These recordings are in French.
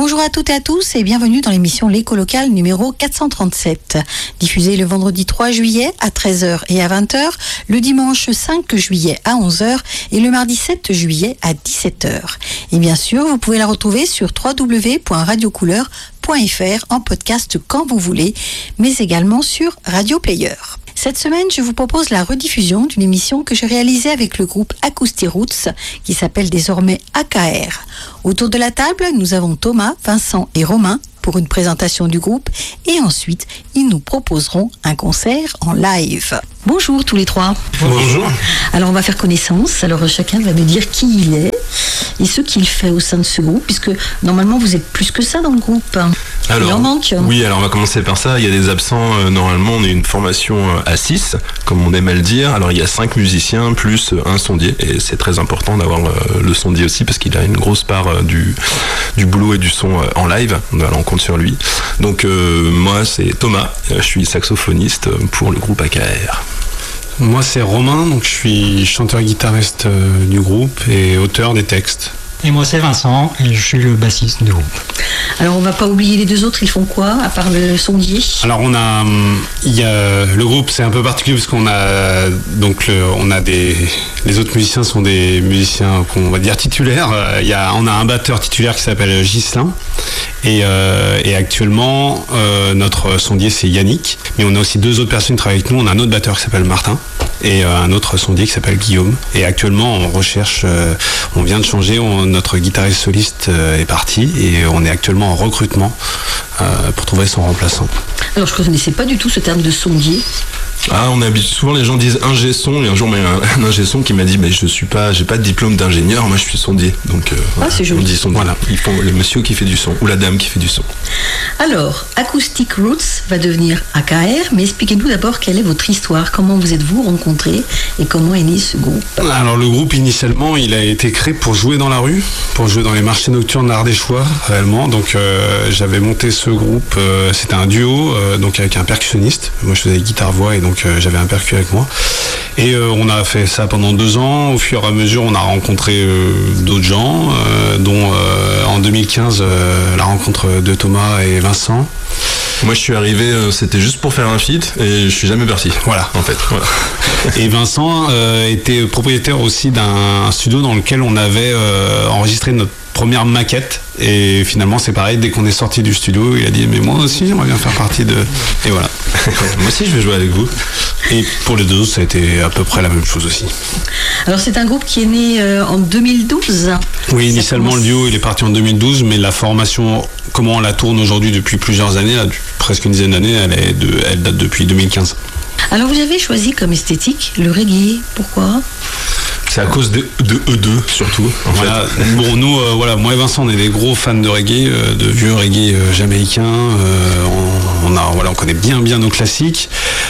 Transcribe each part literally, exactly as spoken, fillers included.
Bonjour à toutes et à tous et bienvenue dans l'émission L'Écho Local numéro quatre cent trente-sept. Diffusée le vendredi trois juillet à treize heures et à vingt heures, le dimanche cinq juillet à onze heures et le mardi sept juillet à dix-sept heures. Et bien sûr, vous pouvez la retrouver sur w w w point radio couleur point f r en podcast quand vous voulez, mais également sur Radio Player. Cette semaine, je vous propose la rediffusion d'une émission que j'ai réalisée avec le groupe Acoustic Roots, qui s'appelle désormais A K R. Autour de la table, nous avons Thomas, Vincent et Romain pour une présentation du groupe, et ensuite, ils nous proposeront un concert en live. Bonjour tous les trois. Bonjour. Alors on va faire connaissance, alors chacun va me dire qui il est et ce qu'il fait au sein de ce groupe, puisque normalement vous êtes plus que ça dans le groupe. Alors, il en manque. Oui, alors on va commencer par ça. Il y a des absents. Euh, normalement, on est une formation euh, à six, comme on aime à le dire. Alors il y a cinq musiciens plus euh, un sondier, et c'est très important d'avoir euh, le sondier aussi parce qu'il a une grosse part euh, du du boulot et du son euh, en live. Alors on compte sur lui. Donc euh, moi c'est Thomas, euh, je suis saxophoniste pour le groupe A K R. Moi c'est Romain, donc je suis chanteur-guitariste euh, du groupe et auteur des textes. Et moi c'est Vincent et je suis le bassiste du groupe. Alors on va pas oublier les deux autres, ils font quoi à part le sondier? Alors on a, il y a le groupe, c'est un peu particulier parce qu'on a donc le, on a des, les autres musiciens sont des musiciens qu'on va dire titulaires. Il y a, on a un batteur titulaire qui s'appelle Ghislain et, euh, et actuellement euh, notre sondier c'est Yannick. Mais on a aussi deux autres personnes qui travaillent avec nous. On a un autre batteur qui s'appelle Martin et euh, un autre sondier qui s'appelle Guillaume. Et actuellement on recherche, euh, on vient de changer, on, notre guitariste soliste euh, est parti et on est actuellement en recrutement euh, pour trouver son remplaçant. Alors je ne connaissais pas du tout ce terme de sondier. Ah, on habite souvent, les gens disent ingé son, et un jour il y a un, un ingé son qui m'a dit mais je suis pas, j'ai pas de diplôme d'ingénieur, moi je suis sondier. Donc euh, ah, voilà, c'est joli. On dit sondier. Voilà, ils font le monsieur qui fait du son ou la dame qui fait du son. Alors, Acoustic Roots va devenir A K R, mais expliquez-nous d'abord quelle est votre histoire, comment vous êtes-vous rencontrés et comment est né ce groupe? Alors le groupe initialement il a été créé pour jouer dans la rue, pour jouer dans les marchés nocturnes ardéchois réellement. Donc euh, j'avais monté ce groupe, euh, c'était un duo euh, donc avec un percussionniste. Moi je faisais guitare-voix et donc Donc euh, j'avais un percu avec moi et euh, on a fait ça pendant deux ans. Au fur et à mesure on a rencontré euh, d'autres gens euh, dont euh, en deux mille quinze euh, la rencontre de Thomas et Vincent. Moi je suis arrivé, euh, c'était juste pour faire un feat et je suis jamais parti. Voilà en fait. Voilà. Et Vincent euh, était propriétaire aussi d'un studio dans lequel on avait euh, enregistré notre première maquette et finalement c'est pareil, dès qu'on est sorti du studio il a dit mais moi aussi j'aimerais bien faire partie de... Et voilà. Moi aussi je vais jouer avec vous. Et pour les deux ça a été à peu près la même chose aussi. Alors c'est un groupe qui est né euh, en deux mille douze. Oui, initialement commence... le duo il est parti en deux mille douze, mais la formation, comment on la tourne aujourd'hui depuis plusieurs années, là, presque une dizaine d'années, elle, est de, elle date depuis deux mille quinze. Alors vous avez choisi comme esthétique le reggae, pourquoi ? C'est à cause de, de eux deux surtout. En voilà. fait. Bon, nous, euh, voilà, moi et Vincent, on est des gros fans de reggae, euh, de vieux reggae euh, jamaïcains. Euh, on, on a, voilà, on connaît bien, bien nos classiques.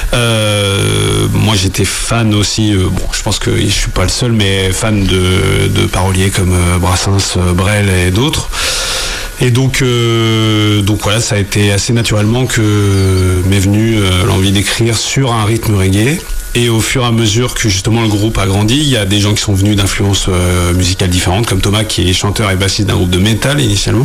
Euh, moi, j'étais fan aussi. Euh, bon, je pense que je suis pas le seul, mais fan de, de paroliers comme euh, Brassens, euh, Brel et d'autres. Et donc, euh, donc voilà, ça a été assez naturellement que m'est venue euh, l'envie d'écrire sur un rythme reggae. Et au fur et à mesure que justement le groupe a grandi, il y a des gens qui sont venus d'influences euh, musicales différentes, comme Thomas qui est chanteur et bassiste d'un groupe de métal initialement,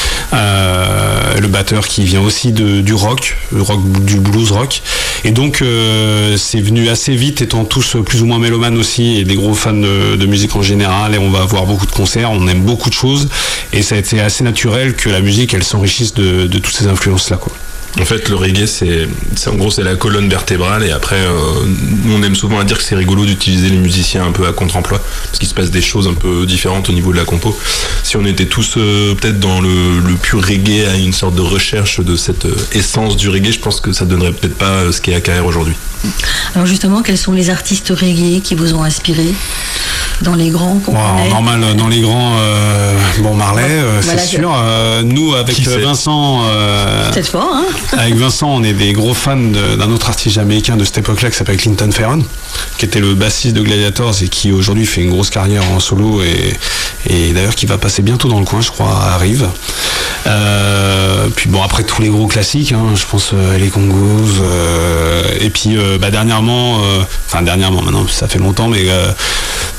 euh, le batteur qui vient aussi de, du rock, le rock, du blues rock. Et donc euh, c'est venu assez vite, étant tous plus ou moins mélomanes aussi et des gros fans de, de musique en général. Et on va avoir beaucoup de concerts, on aime beaucoup de choses, et ça a été assez naturel que la musique elle s'enrichisse de, de toutes ces influences là, quoi. En fait, le reggae, c'est, c'est en gros, c'est la colonne vertébrale. Et après, euh, nous, on aime souvent à dire que c'est rigolo d'utiliser les musiciens un peu à contre-emploi, parce qu'il se passe des choses un peu différentes au niveau de la compo. Si on était tous euh, peut-être dans le, le pur reggae, à une sorte de recherche de cette euh, essence du reggae, je pense que ça donnerait peut-être pas euh, ce qu'est A K R aujourd'hui. Alors justement, quels sont les artistes reggae qui vous ont inspiré dans les grands qu'on wow, connaît? Normal, dans les grands, euh, bon Marley, euh, voilà, c'est sûr. Euh, nous, avec Vincent, euh, peut-être fort, hein. Avec Vincent, on est des gros fans de, d'un autre artiste jamaïcain de cette époque-là qui s'appelle Clinton Ferron, qui était le bassiste de Gladiators et qui aujourd'hui fait une grosse carrière en solo et, et d'ailleurs qui va passer bientôt dans le coin, je crois, à Rive. Euh, puis bon, après tous les gros classiques, hein, je pense euh, les Congos, euh, et puis euh, bah, dernièrement, enfin euh, dernièrement maintenant, ça fait longtemps, mais euh,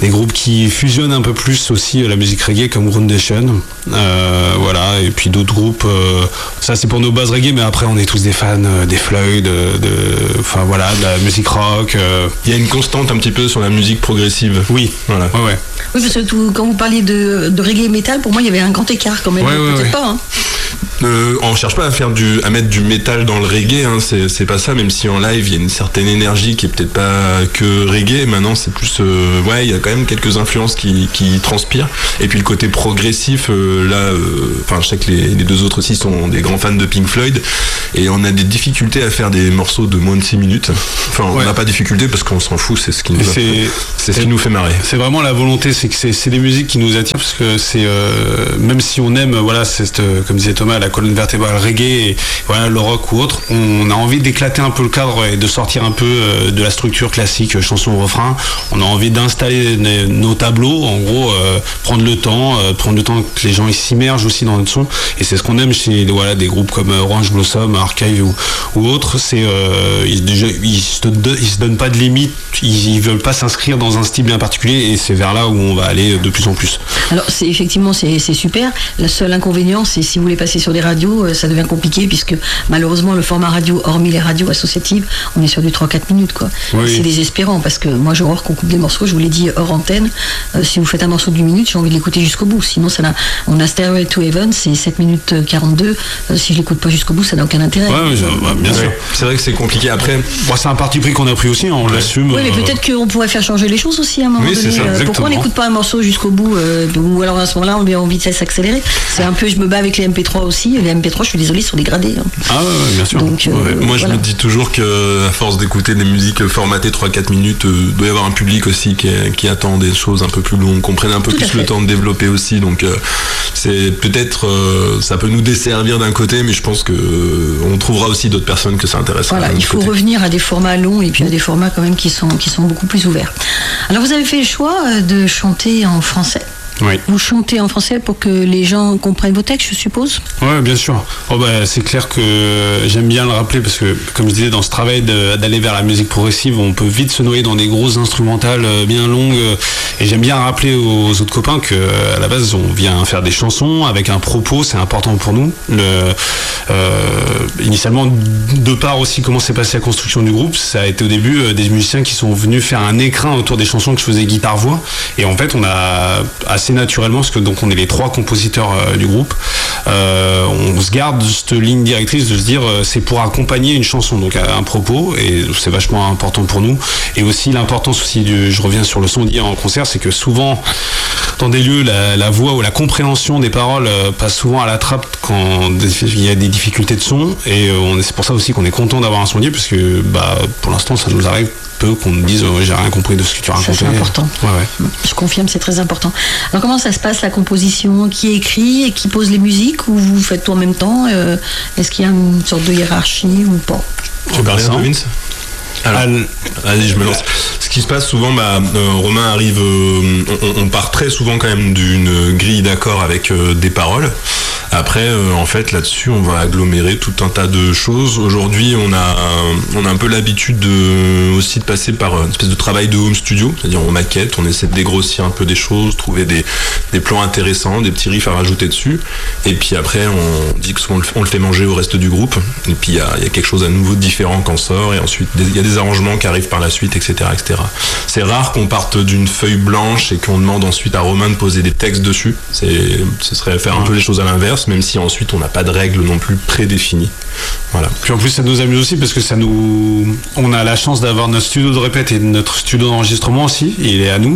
des groupes qui fusionnent un peu plus aussi la musique reggae comme Groundation, euh, voilà, et puis d'autres groupes. Euh, ça c'est pour nos bases reggae, mais après on est tous des fans euh, des Floyd, de, de, enfin voilà, de la musique rock. Euh. Il y a une constante un petit peu sur la musique progressive. Oui, voilà. Ouais, ouais. Oui, parce que tout, quand vous parliez de, de reggae et métal, pour moi il y avait un grand écart quand même. Ouais, ouais, peut-être ouais. pas. Hein. Euh, on cherche pas à faire du, à mettre du métal dans le reggae, hein, c'est, c'est pas ça. Même si en live il y a une certaine énergie qui est peut-être pas que reggae. Maintenant c'est plus, euh, ouais, il y a quand même quelques influences qui, qui transpirent. Et puis le côté progressif, euh, là, enfin, euh, je sais que les, les deux autres aussi sont des grands fans de Pink Floyd, et on a des difficultés à faire des morceaux de moins de six minutes. Enfin, on n'a ouais. pas de difficulté parce qu'on s'en fout. C'est ce qui nous, c'est, c'est ce qui nous fait marrer. C'est vraiment la volonté, c'est que c'est, c'est des musiques qui nous attirent parce que c'est, euh, même si on aime, voilà, c'est comme disait Thomas, la colonne vertébrale reggae et voilà, le rock ou autre, on a envie d'éclater un peu le cadre et de sortir un peu de la structure classique chanson refrain. On a envie d'installer nos tableaux, en gros, euh, prendre le temps, euh, prendre le temps que les gens ils s'immergent aussi dans notre son, et c'est ce qu'on aime chez voilà, des groupes comme Orange Blossom, Archive ou, ou autres. C'est euh, ils, déjà, ils, se de, ils se donnent pas de limite, ils, ils veulent pas s'inscrire dans un style bien particulier, et c'est vers là où on va aller de plus en plus. Alors c'est effectivement c'est, c'est super. Le seul inconvénient, c'est si vous voulez passer sur des radios, ça devient compliqué puisque malheureusement le format radio, hormis les radios associatives, on est sur du trois à quatre minutes quoi. Oui. C'est désespérant parce que moi j'ai horreur qu'on coupe des morceaux, je vous l'ai dit hors antenne, euh, si vous faites un morceau d'une minute, j'ai envie de l'écouter jusqu'au bout, sinon ça n'a, on a Stairway to Heaven, c'est sept minutes quarante-deux, euh, si je l'écoute pas jusqu'au bout ça n'a aucun intérêt. Ouais, mais, bah, bien ouais. sûr. C'est vrai que c'est compliqué. Après, bon, c'est un parti pris qu'on a pris aussi, hein, on ouais. l'assume. Oui, mais euh... peut-être qu'on pourrait faire changer les choses aussi à un moment oui, donné. C'est ça, euh, pourquoi on n'écoute pas un morceau jusqu'au bout euh, ou alors à ce moment-là on lui a envie de s'accélérer. C'est un peu, je me bats avec les M P trois aussi, les M P trois je suis désolée sont dégradés. Hein. Ah ouais, ouais, bien sûr. Donc, euh, ouais. Moi je voilà. me dis toujours que à force d'écouter des musiques formatées trois à quatre minutes, euh, doit y avoir un public aussi qui, est, qui attend des choses un peu plus longues, qu'on prenne un peu Tout plus le temps de développer aussi. Donc euh, c'est peut-être euh, ça peut nous desservir d'un côté, mais je pense que euh, on trouvera aussi d'autres personnes que ça intéressera. Voilà, il faut côté. revenir à des formats longs et puis à des formats quand même qui sont qui sont beaucoup plus ouverts. Alors vous avez fait le choix de chanter en français. Oui. Vous chantez en français pour que les gens comprennent vos textes, je suppose ? Oui, bien sûr. Oh bah, c'est clair que j'aime bien le rappeler parce que, comme je disais, dans ce travail de, d'aller vers la musique progressive, on peut vite se noyer dans des grosses instrumentales bien longues. Et j'aime bien rappeler aux autres copains qu'à la base, on vient faire des chansons avec un propos, c'est important pour nous. Le, euh, initialement, de part aussi comment s'est passée la construction du groupe, ça a été au début des musiciens qui sont venus faire un écrin autour des chansons que je faisais guitare-voix. Et en fait, on a assez naturellement, parce que donc on est les trois compositeurs euh, du groupe, euh, on se garde cette ligne directrice de se dire euh, c'est pour accompagner une chanson, donc un propos, et c'est vachement important pour nous. Et aussi l'importance aussi du, je reviens sur le son d'hier en concert, c'est que souvent dans des lieux la, la voix ou la compréhension des paroles euh, passe souvent à la trappe quand il y a des difficultés de son, et euh, on, c'est pour ça aussi qu'on est content d'avoir un sondier, parce que bah, pour l'instant ça nous arrive peu qu'on nous dise oh, j'ai rien compris de ce que tu racontais. Ça c'est important. Ouais, ouais. Je confirme, c'est très important. Alors comment ça se passe la composition? Qui écrit et qui pose les musiques, ou vous faites tout en même temps? euh, Est-ce qu'il y a une sorte de hiérarchie ou pas? Tu veux parler un peu, Vince? Alors, allez, je me lance. Ce qui se passe souvent, bah, euh, Romain arrive, euh, on, on part très souvent quand même d'une grille d'accords avec euh, des paroles. Après, euh, en fait, là-dessus, on va agglomérer tout un tas de choses. Aujourd'hui, on a, on a un peu l'habitude de, aussi de passer par une espèce de travail de home studio, c'est-à-dire on maquette, on essaie de dégrossir un peu des choses, trouver des, des plans intéressants, des petits riffs à rajouter dessus. Et puis après, on dit qu'on le, on le fait manger au reste du groupe. Et puis il y a, y a quelque chose à nouveau de différent qui en sort. Et ensuite, il y a des arrangements qui arrivent par la suite, et cetera, et cetera. C'est rare qu'on parte d'une feuille blanche et qu'on demande ensuite à Romain de poser des textes dessus. C'est, ce serait faire un peu les choses à l'inverse, même si ensuite on n'a pas de règles non plus prédéfinies. Voilà. Puis en plus ça nous amuse aussi parce que ça nous, on a la chance d'avoir notre studio de répète et notre studio d'enregistrement aussi. Il est à nous.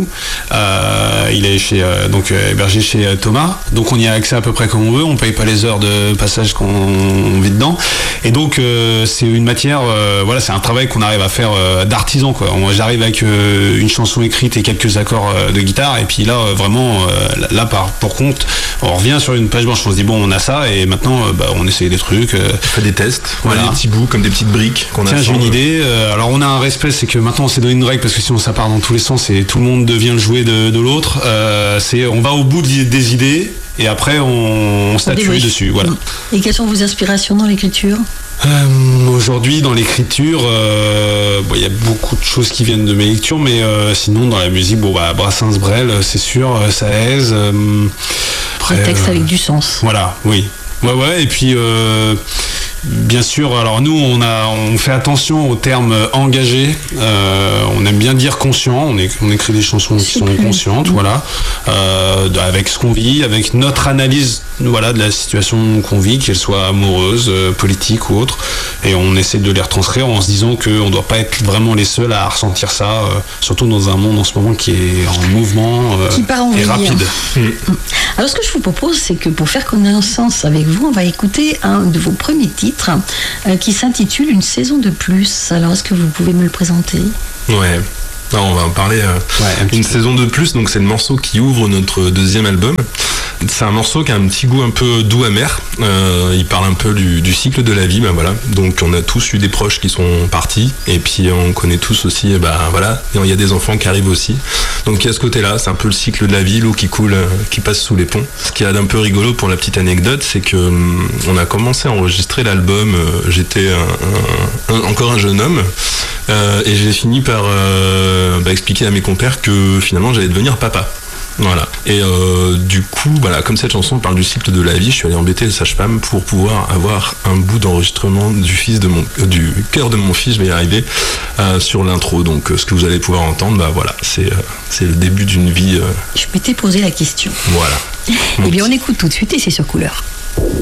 Euh, il est chez euh, donc hébergé chez Thomas. Donc on y a accès à peu près comme on veut. On paye pas les heures de passage qu'on vit dedans. Et donc euh, c'est une matière, euh, voilà, c'est un travail qu'on arrive à faire euh, d'artisan quoi. Moi j'arrive avec euh, une chanson écrite et quelques accords euh, de guitare. Et puis là euh, vraiment euh, là par pour compte, on revient sur une page blanche. On se dit bon on a ça et maintenant euh, bah, on essaye des trucs. Euh, on fait des tests. Voilà. On a des petits bouts comme des petites briques qu'on a. Tiens, j'ai une idée. Euh, alors on a un respect, c'est que maintenant on s'est donné une règle parce que sinon ça part dans tous les sens et tout le monde devient le jouet de, de l'autre. Euh, c'est on va au bout des idées. et après on, on statue débrief. dessus. Voilà. Et quelles sont vos inspirations dans l'écriture ? Euh, aujourd'hui, dans l'écriture, euh, bon, il y a beaucoup de choses qui viennent de mes lectures, mais euh, sinon, dans la musique, bon, bah, Brassens, Brel, c'est sûr, ça aise. Euh, Un texte euh, avec du sens. Voilà, oui. Ouais, ouais, et puis, euh, bien sûr, alors nous, on, a, on fait attention aux termes engagés. Euh, on aime bien dire conscient. On, est, on écrit des chansons qui sont conscientes, mmh. voilà, euh, avec ce qu'on vit, avec notre analyse, voilà, de la situation qu'on vit, qu'elle soit amoureuse, euh, politique ou autre. Et on essaie de les retranscrire en se disant qu'on ne doit pas être vraiment les seuls à ressentir ça, euh, surtout dans un monde en ce moment qui est en mouvement euh, qui part en et rapide. Mmh. Alors, ce que je vous propose, c'est que pour faire connaissance avec vous, on va écouter un de vos premiers titres euh, qui s'intitule Une saison de plus. Alors, est-ce que vous pouvez me le présenter ? Ouais. Non, on va en parler. Euh, ouais, une saison de plus, donc c'est le morceau qui ouvre notre deuxième album. C'est un morceau qui a un petit goût un peu doux amer. Euh, il parle un peu du, du cycle de la vie, ben voilà. Donc on a tous eu des proches qui sont partis, et puis on connaît tous aussi, ben voilà, il y a des enfants qui arrivent aussi. Donc il y a ce côté-là, c'est un peu le cycle de la vie, l'eau qui coule, qui passe sous les ponts. Ce qui est d'un peu rigolo pour la petite anecdote, c'est que hum, on a commencé à enregistrer l'album. Euh, j'étais un, un, un, encore un jeune homme, euh, et j'ai fini par euh, bah, expliquer à mes compères que finalement j'allais devenir papa. Voilà. Et euh, du coup, voilà, comme cette chanson parle du cycle de la vie, je suis allé embêter le sage-femme pour pouvoir avoir un bout d'enregistrement du fils de mon, euh, du cœur de mon fils, je vais y arriver, euh, sur l'intro. Donc, euh, ce que vous allez pouvoir entendre, bah voilà, c'est euh, c'est le début d'une vie. Euh... Je m'étais posé la question. Voilà. Eh bien, on écoute tout de suite et c'est sur Couleur.